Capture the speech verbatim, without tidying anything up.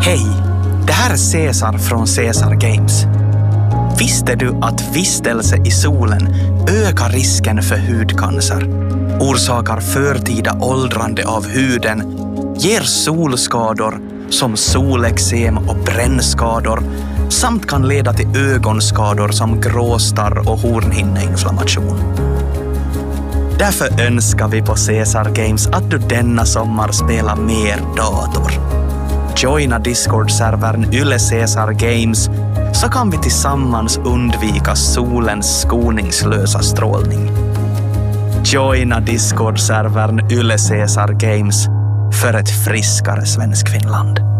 Hej, det här är Cesar från Cesar Games. Visste du att vistelse i solen ökar risken för hudcancer, orsakar förtida åldrande av huden, ger solskador som solexem och brännskador samt kan leda till ögonskador som gråstarr och hornhinneinflammation. Därför önskar vi på Cesar Games att du denna sommar spelar mer dator. Joina Discord-servern Yle Cesar Games så kan vi tillsammans undvika solens skoningslösa strålning. Joina Discord-servern Yle Cesar Games för ett friskare Svenskfinland.